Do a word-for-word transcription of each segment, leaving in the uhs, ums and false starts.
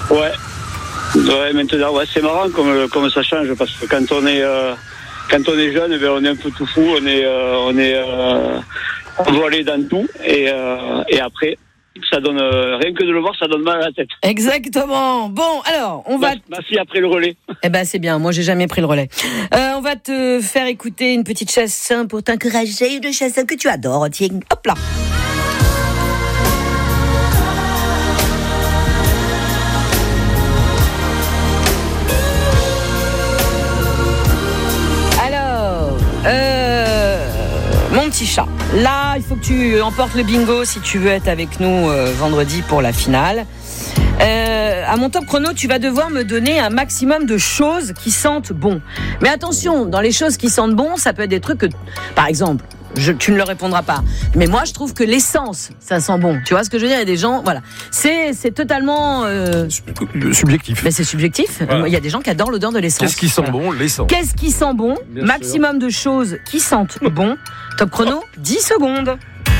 Ouais. Ouais, maintenant, ouais, c'est marrant comme, comme ça change, parce que quand on est, euh, quand on est jeune, ben, on est un peu tout fou, on est, euh, on est, euh, voilé dans tout, et, euh, et après, ça donne, euh, rien que de le voir, ça donne mal à la tête. Exactement. Bon, alors, on va... Ma fille a pris le relais. Eh ben, c'est bien, moi j'ai jamais pris le relais. Euh, on va te faire écouter une petite chanson pour t'encourager, une chanson que tu adores, tiens, hop là. Euh, mon petit chat, là il faut que tu emportes le bingo si tu veux être avec nous euh, vendredi pour la finale. Euh, à mon top chrono, tu vas devoir me donner un maximum de choses qui sentent bon. Mais attention, dans les choses qui sentent bon, ça peut être des trucs que, par exemple, je, tu ne le répondras pas. Mais moi, je trouve que l'essence, ça sent bon. Tu vois ce que je veux dire ? Il y a des gens, voilà, c'est c'est totalement euh... subjectif. Mais c'est subjectif. Voilà. Il y a des gens qui adorent l'odeur de l'essence. Qu'est-ce qui sent voilà. bon ? L'essence. Qu'est-ce qui sent bon ? Bien maximum sûr. De choses qui sentent bon. Top chrono, dix secondes.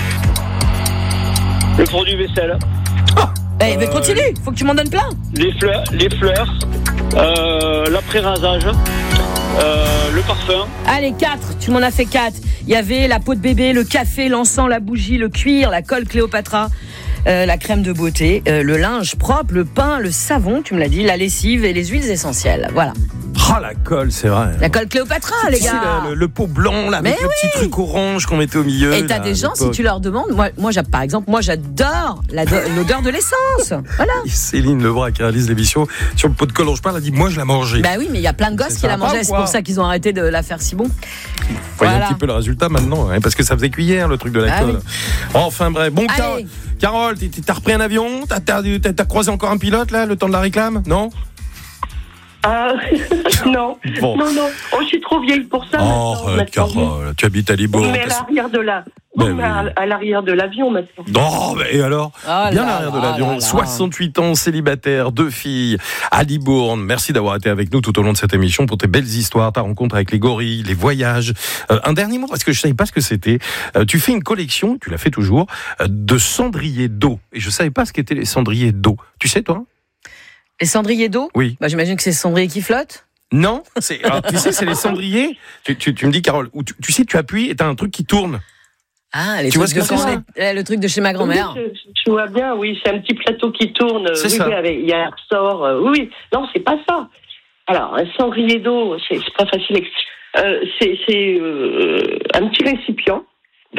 Le produit vaisselle. Oh eh, mais continue, faut que tu m'en donnes plein. Les fleurs, les fleurs, euh, l'après-rasage, euh, le parfum. Allez, quatre, tu m'en as fait quatre. Il y avait la peau de bébé, le café, l'encens, la bougie, le cuir, la colle Cléopatra, euh, la crème de beauté, euh, le linge propre, le pain, le savon, tu me l'as dit, la lessive et les huiles essentielles. Voilà. Ah, oh, la colle, c'est vrai. La colle Cléopatra, c'est, les gars. Le, le, le pot blanc, là, avec mais le oui. petit truc orange qu'on mettait au milieu. Et t'as là, des gens, si tu leur demandes, moi, moi par exemple, moi j'adore la, l'odeur de l'essence. Voilà. Céline Lebras qui réalise l'émission sur le pot de colle dont je parle, elle dit moi je la mangeais. Bah oui, mais il y a plein de gosses c'est qui la mangeaient, c'est pour ça qu'ils ont arrêté de la faire si bon. Il voilà. y a un petit peu le résultat maintenant, hein, parce que ça faisait cuillère le truc de la ah colle. Oui. Enfin bref, bon Carole, Carole, t'as repris un avion, t'as, t'as, t'as, t'as croisé encore un pilote là, le temps de la réclame, non? Ah, non, bon. non, non, oh, je suis trop vieille pour ça. Oh, arrête, Carole, tu habites à Libourne. Mais à l'arrière de la... Non, mais à, à l'arrière de l'avion maintenant. Non, mais et alors oh bien à l'arrière de l'avion. Là, soixante-huit ans, célibataire, deux filles, à Libourne. Merci d'avoir été avec nous tout au long de cette émission pour tes belles histoires, ta rencontre avec les gorilles, les voyages. Euh, un dernier mot, parce que je ne savais pas ce que c'était. Euh, tu fais une collection, tu la fais toujours, euh, de cendriers d'eau. Et je ne savais pas ce qu'étaient les cendriers d'eau. Tu sais, toi ? Les cendriers d'eau ? Oui. Bah, j'imagine que c'est les cendriers qui flottent. Non, c'est, alors, tu sais, c'est les cendriers. Tu, tu, tu me dis, Carole, où tu, tu sais, tu appuies et t'as un truc qui tourne. Ah, les tu vois ce que c'est les, Le truc de chez ma grand-mère. Oui, je, je vois bien, oui, c'est un petit plateau qui tourne. C'est oui, ça. Oui, avec, il y a un ressort. Euh, oui, non, c'est pas ça. Alors, un cendrier d'eau, c'est, c'est pas facile. Euh, c'est c'est euh, un petit récipient, d'accord ?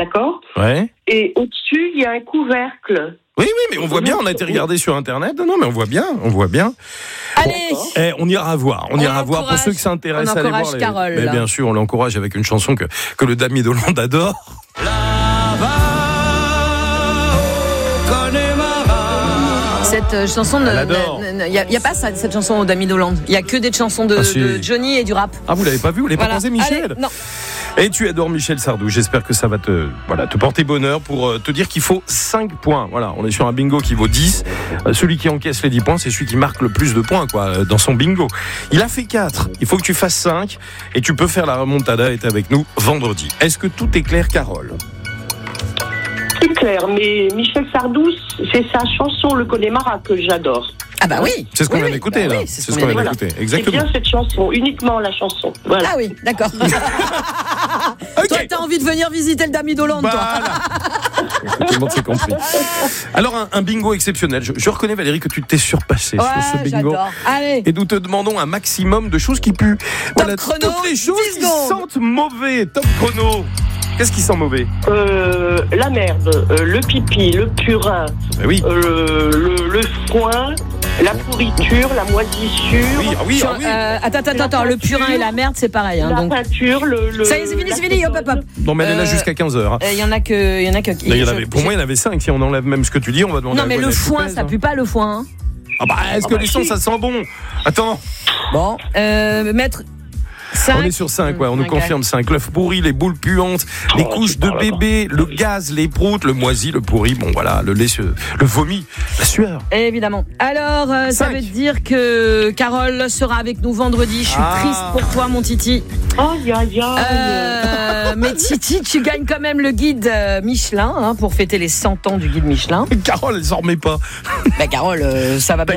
Ouais. Et au-dessus, il y a un couvercle. Oui, oui, mais on voit bien, on a été regarder sur Internet. Non, mais on voit bien, on voit bien. Allez, eh, on ira voir, on, on ira voir pour ceux qui s'intéressent à aller voir. Les... Carole, mais bien sûr, on l'encourage avec une chanson que, que le Damier d'Hollande adore. Cette euh, chanson, il n'y a, a pas ça, cette chanson au Damier d'Hollande. Il n'y a que des chansons de, ah, si. de Johnny et du rap. Ah, vous l'avez pas vu, vous l'avez voilà. pas pensé, Michel ? Allez, non. Et tu adores Michel Sardou. J'espère que ça va te, voilà, te porter bonheur pour te dire qu'il faut cinq points. Voilà, on est sur un bingo qui vaut dix. Celui qui encaisse les dix points, c'est celui qui marque le plus de points, quoi, dans son bingo. Il a fait quatre. Il faut que tu fasses cinq. Et tu peux faire la remontada et être avec nous vendredi. Est-ce que tout est clair, Carole ? C'est clair, mais Michel Sardou, c'est sa chanson Le Connemara que j'adore. Ah bah oui. C'est ce qu'on oui, vient d'écouter, bah là. Oui, c'est, c'est ce qu'on vient d'écouter. Exactement. C'est bien cette chanson, uniquement la chanson. Voilà. Ah oui, d'accord. Okay. Toi, t'as envie de venir visiter le Damier d'Hollande, voilà. toi. Tout le monde s'est compris. Alors, un, un bingo exceptionnel. Je, je reconnais, Valérie, que tu t'es surpassée ouais, sur ce bingo. J'adore. Allez. Et nous te demandons un maximum de choses qui puent. Top voilà, chrono, toutes les choses qui sentent mauvais. Top chrono. Qu'est-ce qui sent mauvais ? euh, La merde, euh, le pipi, le purin, ben oui. euh, le, le foin, la pourriture, la moisissure. Oui, ah oui, ah oui. Euh, attends, attends, attends, le purin et la merde, c'est pareil. Hein, la donc... peinture, le, le. Ça y est, c'est fini, c'est fini, hop, hop, hop. Non, mais elle est là euh, jusqu'à quinze heures. Il y en a que. Y en a que il y en avait, pour moi, il y en avait cinq. Si on enlève même ce que tu dis, on va demander non, à mais le foin, pèse, ça hein. pue pas le foin. Hein. Ah bah, est-ce que oh bah, les sons, ça sent bon ? Attends. Bon, euh, maître. cinq. On est sur cinq, ouais, on nous okay. confirme cinq. L'œuf pourri, les boules puantes, les oh, couches de bébé, le gaz, les proutes, le moisi, le pourri, bon voilà, le lait, le vomi, la sueur. Évidemment. Alors, euh, ça veut dire que Carole sera avec nous vendredi. Je suis ah. triste pour toi, mon Titi. Oh, ya, ya. Euh, mais Titi, tu gagnes quand même le guide Michelin hein, pour fêter les cent ans du guide Michelin. Carole, elle s'en remet pas. Bah, Carole, euh, ça va bien.